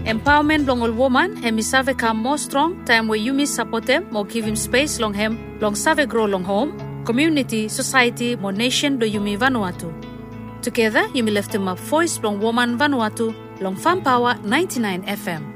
Empowerment long all woman, hemi save come more strong, time where you miss support them, more give him space long him, long save grow long home, community, society, more nation do Yumi Vanuatu. Together, you may lift him up voice long woman Vanuatu, long Farm Power 99 FM.